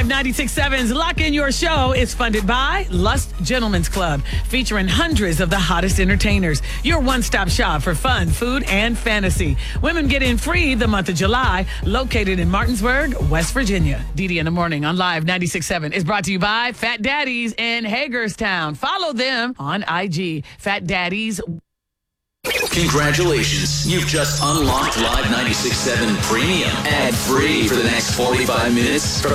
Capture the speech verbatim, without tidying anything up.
Live ninety-six point seven's Lock In Your Show is funded by Lust Gentlemen's Club, featuring hundreds of the hottest entertainers. Your one-stop shop for fun, food, and fantasy. Women get in free the month of July, located in Martinsburg, West Virginia. D D in the Morning on Live ninety-six point seven is brought to you by Fat Daddies in Hagerstown. Follow them on I G. Fat Daddies. Congratulations. You've just unlocked Live ninety-six point seven Premium ad-free for the next forty-five minutes from